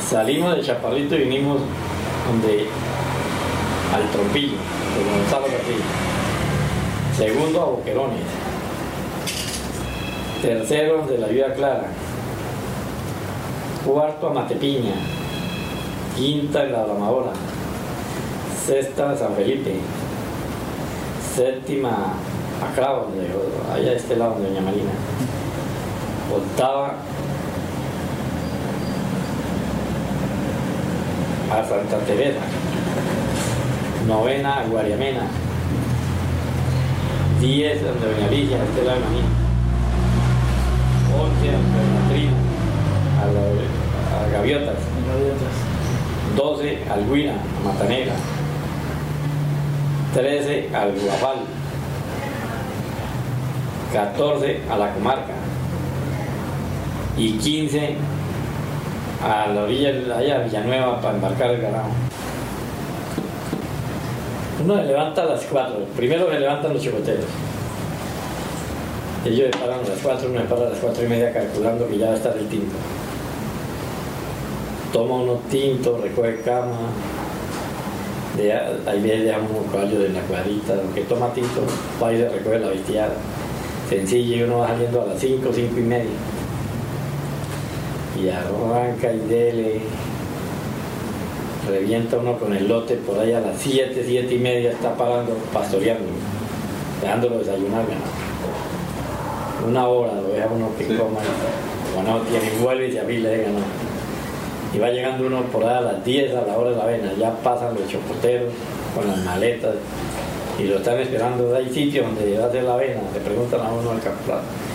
Salimos de Chaparrito y vinimos al Trompillo, de Gonzalo Castillo. Segundo a Boquerones. Tercero de la Vida Clara. Cuarto a Matepiña. Quinta en la Amadora. Sexta a San Felipe. Séptima a Cravo, allá a este lado de Doña Marina. Octava a Santa Teresa. Novena a Guariamena. 10 a Doña Ligia, a este lado de Maní. 11 a Doña Trina, a Gaviotas. 12 al Huila, a Matanegra. 13 al Guapal. 14 a la Comarca. Y 15 a la orilla de allá, Villanueva, para embarcar el ganado. Uno se levanta a las 4, primero se levantan los chocoteros. Ellos se paran a las 4, uno se para a las 4:30 calculando que ya va a estar el tinto. Toma unos tintos, recoge cama, ahí le dejamos unos caballos en la cuadrita, lo que toma tinto, va y se recoge la bestiada. Sencillo, y uno va saliendo a las 5, 5:30. Y arranca y dele, revienta uno con el lote por ahí a las 7, 7:30 está parando, pastoreando, dejándolo desayunar, ¿no? 1 hora lo deja uno que coma, bueno, tiene, vuelve y se apila de ganado. Y va llegando uno por ahí a las 10, a la hora de la avena, ya pasan los chocoteros con las maletas y lo están esperando. Hay sitios donde va a hacer la avena, le preguntan a uno al capitán.